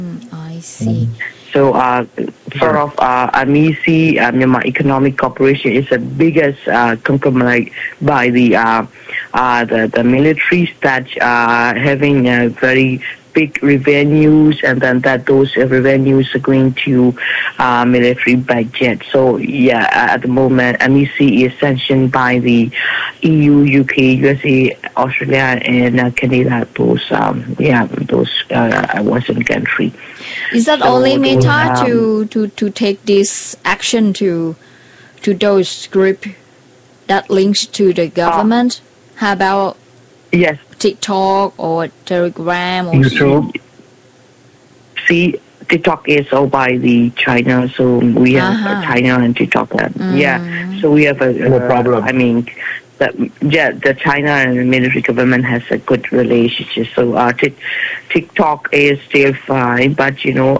I see. So, sort of, MEC, Myanmar Economic Corporation, is the biggest conglomerate by the militaries that are having very big revenues, and then that those revenues are going to military budget. So yeah, at the moment, MEC is sanctioned by the EU, UK, USA, Australia, and Canada. Those Western country. Is that So only those, Meta to take this action to those group that links to the government? How about yes, TikTok or Telegram or YouTube. see, TikTok is owned by the China, so we have China and TikTok. Yeah, so we have No problem. I mean, the China and the military government has a good relationship. So TikTok is still fine, but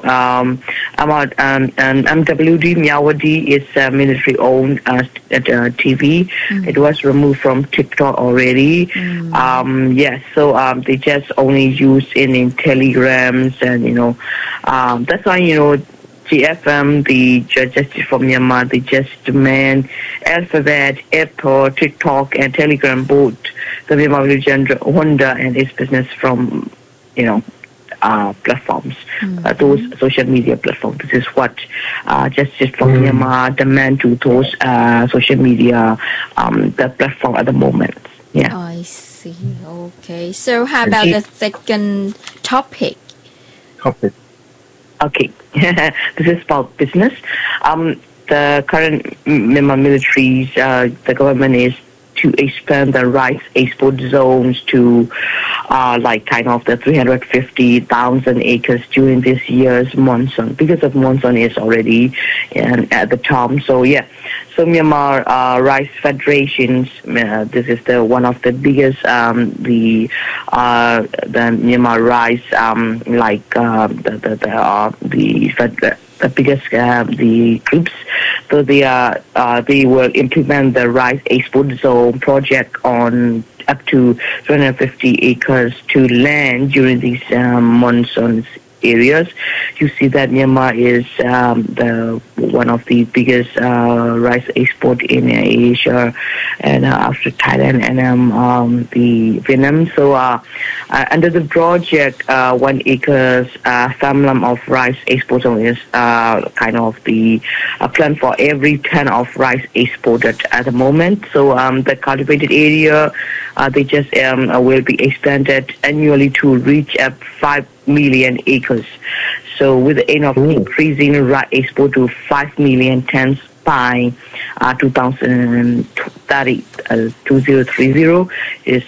MWD Myawaddy is military owned TV. It was removed from TikTok already. Yes, so they just only use it in telegrams, and that's why GFM, the Justice for Myanmar, they just demand Alphabet, Apple, TikTok, and Telegram both the Myanmar religion Honda and its business from platforms, those social media platforms. This is what Justice for Myanmar demand to those social media the platform at the moment. Yeah. I see. Okay. So how about the second topic? Okay, this is about business. The current Myanmar militaries, the government is to expand the rice export zones to the 350,000 acres during this year's monsoon, because of monsoon is already at the time. So yeah, so Myanmar Rice Federations, this is the one of the biggest the Myanmar Rice the biggest the groups. So they will implement the rice export zone project on up to 250 acres to land during these monsoon areas. You see that Myanmar is one of the biggest rice export in Asia, and after Thailand and the Vietnam. So under the project, 1 acre farmland of rice export zone is kind of the plan for every ton of rice exported at the moment. So the cultivated area they just will be expanded annually to reach 5 million acres. So with the aim of increasing rice export to 5 million tons by 2030, 2030 is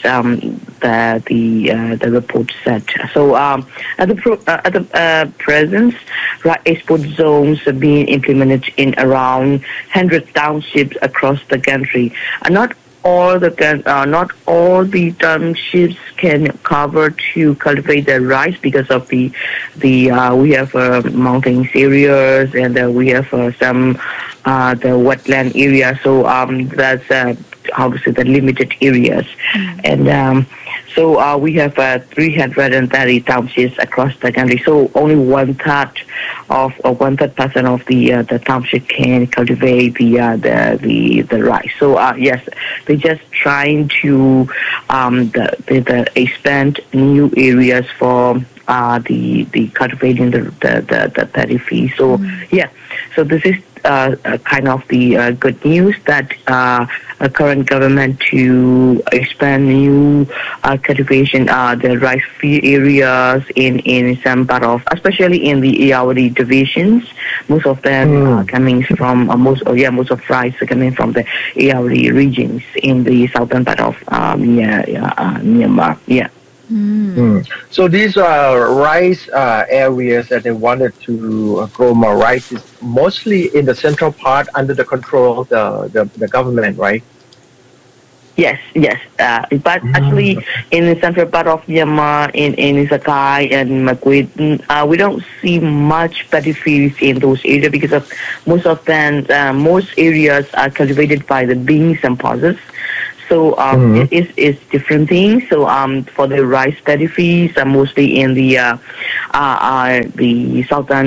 the report said. So at the present, rice export zones are being implemented in around 100 townships across the country. Not all the townships can cover to cultivate the rice because of the we have mountainous areas, and we have some the wetland area. So that's how to say the limited areas, and so we have 330 townships across the country. So only 1/3 of the township can cultivate the rice. So yes, they just trying to expand new areas for the cultivating the paddy field. So yeah, so this is kind of the good news that current government to expand new cultivation the rice field areas in some part of, especially in the Ayeyarwady divisions. Most of them are coming from most of rice are coming from the Ayeyarwady regions in the southern part of Myanmar. Yeah. So these rice areas that they wanted to grow more rice is mostly in the central part under the control of the government, right? Yes. But actually, in the central part of Myanmar, in Sakai and Makwit, we don't see much paddy fields in those areas because of most areas are cultivated by the beans and pulses. So it's different things. So for the rice paddy fields, mostly in the southern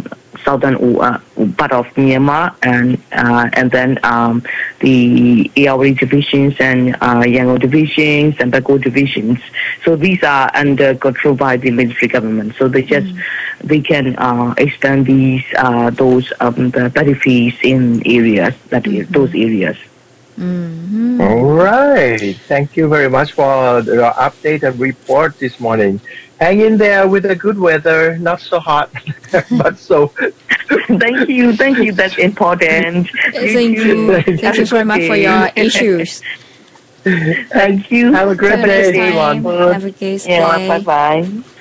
part of Myanmar, and then the Awari divisions and Yangon divisions and Bago divisions. So these are under control by the military government. So they can expand those the paddy fields in areas those areas. All right. Thank you very much for your update and report this morning. Hang in there with the good weather, not so hot, but so. Thank you. That's important. Thank you very much for your issues. Thank you. Have a great day, everyone. Have a great day. Yeah, bye.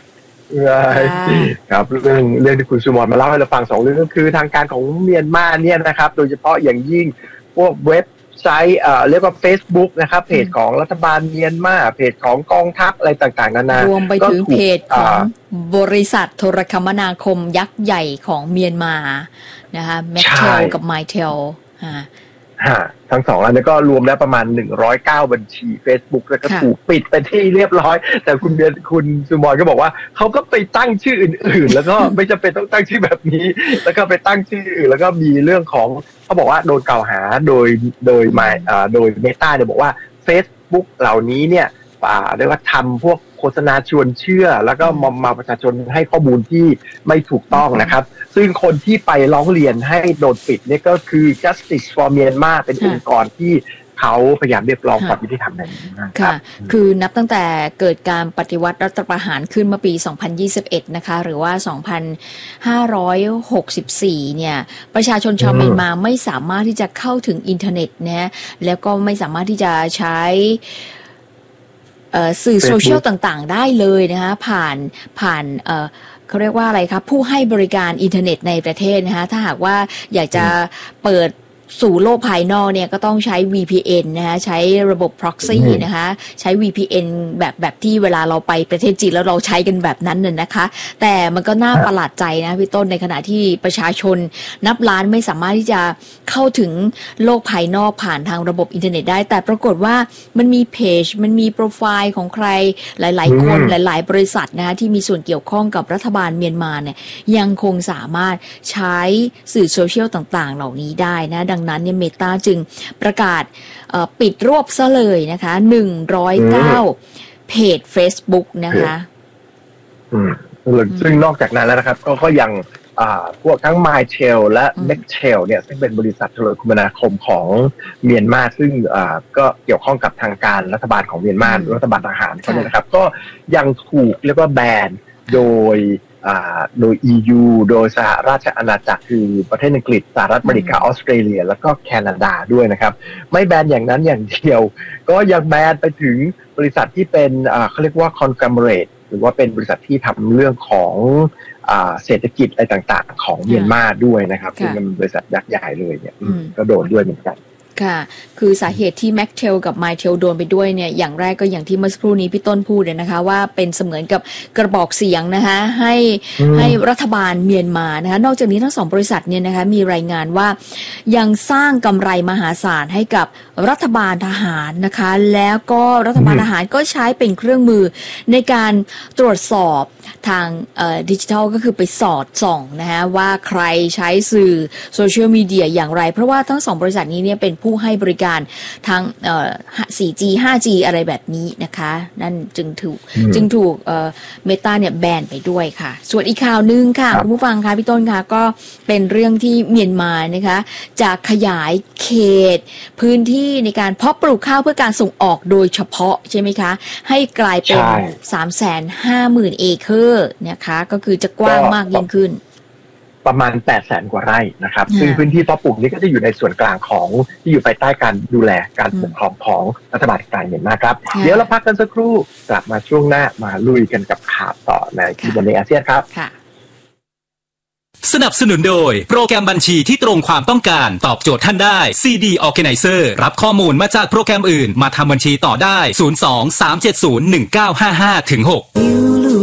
ครับเรื่องที่คุณสุมรมาเล่าให้เราฟัง2เรื่องก็คือทางการของเมียนมาเนี่ยนะครับโดยเฉพาะอย่างยิ่งพวกเว็บไซต์เรียกว่า Facebook นะครับเพจของรัฐบาลเมียนมาเพจของกองทัพอะไรต่างๆนานารวมไปถึงเพจของบริษัทโทรคมนาคมยักษ์ใหญ่ของเมียนมานะคะแมคเทลกับไมเทลทั้งสองอันนี้ก็รวมแล้วประมาณ109บัญชี Facebook แล้วก็ถูกปิดไปที่เรียบร้อยแต่คุณสุมรก็บอกว่าเขาก็ไปตั้งชื่ออื่นๆแล้วก็ไม่จำเป็นต้องตั้งชื่อแบบนี้แล้วก็ไปตั้งชื่ออื่นแล้วก็มีเรื่องของเขาบอกว่าโดนกล่าวหาโดยเมตาเนี่ยบอกว่า Facebook เหล่านี้เนี่ยเรียกว่าทำพวกโฆษณาชวนเชื่อแล้วก็มอมเมาประชาชนให้ข้อมูลที่ไม่ถูกต้องนะครับซึ่งคนที่ไปร้องเรียนให้โดนปิดเนี่ยก็คือ Justice for Myanmar เป็นองค์กรที่เขาพยายามเรียกร้องความยุติธรรมในนี้นะครับคือนับตั้งแต่เกิดการปฏิวัติรัฐประหารขึ้นเมื่อปี 2021 นะคะหรือว่า 2564 เนี่ยประชาชนชาวเมียนมาไม่สามารถที่จะเข้าถึงอินเทอร์เน็ตนะแล้วก็ไม่สามารถที่จะใช้สื่อโซเชียลต่างๆได้เลยนะคะผ่านเขาเรียกว่าอะไรครับผู้ให้บริการอินเทอร์เน็ตในประเทศนะคะถ้าหากว่าอยากจะเปิดสู่โลกภายนอกเนี่ยก็ต้องใช้ VPN นะคะใช้ระบบ proxy นะคะใช้ VPN แบบที่เวลาเราไปประเทศจีนแล้วเราใช้กันแบบนั้นน่ะนะคะแต่มันก็น่าประหลาดใจนะพี่ต้นในขณะที่ประชาชนนับล้านไม่สามารถที่จะเข้าถึงโลกภายนอกผ่านทางระบบอินเทอร์เน็ตได้แต่ปรากฏว่ามันมีเพจมันมีโปรไฟล์ของใครหลายๆคนหลายๆบริษัทนะคะที่มีส่วนเกี่ยวข้องกับรัฐบาลเมียนมาเนี่ยยังคงสามารถใช้สื่อโซเชียลต่างๆเหล่านี้ได้นะดังนั้นเนี่ยเมตาจึงประกาศปิดรวบซะเลยนะคะ109เพจ Facebook นะคะซึ่งนอกจากนั้นแล้วนะครับก็ยังพวกทั้ง MyTel และ Nextel เนี่ยซึ่งเป็นบริษัทโทรคมนาคมของเมียนมาซึ่งก็เกี่ยวข้องกับทางการรัฐบาลของเมียนมารัฐบาลทหารเขาเนี่ยนะครับก็ยังถูกเรียกว่าแบนโดยEU โดยสหราชอาณาจักรคือประเทศอังกฤษสหรัฐอเมริกาออสเตรเลียแล้วก็แคนาดาด้วยนะครับไม่แบนอย่างนั้นอย่างเดียวก็ยังแบนไปถึงบริษัทที่เป็นเขาเรียกว่า conglomerate หรือว่าเป็นบริษัทที่ทำเรื่องของเศรษฐกิจอะไรต่างๆของเมียนมาด้วยนะครับซึ่งเป็นบริษัทยักษ์ใหญ่เลยเนี่ยก็โดนด้วยเหมือนกันค่ะคือสาเหตุที่ Mactel กับ MyTel โดนไปด้วยเนี่ยอย่างแรกก็อย่างที่เมื่อสักครู่นี้พี่ต้นพูดเลยนะคะว่าเป็นเสมือนกับกระบอกเสียงนะคะให้รัฐบาลเมียนมานะคะนอกจากนี้ทั้ง2บริษัทเนี่ยนะคะมีรายงานว่ายังสร้างกำไรมหาศาลให้กับรัฐบาลทหารนะคะแล้วก็รัฐบาลทหารก็ใช้เป็นเครื่องมือในการตรวจสอบทางดิจิทัลก็คือไปสอดส่องนะคะว่าใครใช้สื่อโซเชียลมีเดียอย่างไรเพราะว่าทั้ง2บริษัทนี้เนี่ยเป็นผู้ให้บริการทาง4G 5G อะไรแบบนี้นะคะนั่นจึงถูกเมตาเนี่ยแบนไปด้วยค่ะส่วนอีกข่าวนึงค่ะคุณผู้ฟังคะพี่ต้นค่ะก็เป็นเรื่องที่เมียนมานะคะจะขยายเขตพื้นที่ในการเพาะปลูกข้าวเพื่อการส่งออกโดยเฉพาะใช่ไหมคะให้กลายเป็น 350,000 เอเคอร์นะคะก็คือจะกว้างมากยิ่งขึ้นประมาณ 800,000 กว่าไร่นะครับซึ่งพื้นที่เพาะปลูกนี้ก็จะอยู่ในส่วนกลางของที่อยู่ภายใต้การดูแลการปกครองของรัฐบาลกลางเมียนมาครับเดี๋ยวเราพักกันสักครู่กลับมาช่วงหน้ามาลุยกันกับข่าวต่อในที่บนในอาเซียนครับสนับสนุนโดยโปรแกรมบัญชีที่ตรงความต้องการตอบโจทย์ท่านได้ CD Organizer รับข้อมูลมาจากโปรแกรมอื่นมาทำบัญชีต่อได้ 02-370-1955-6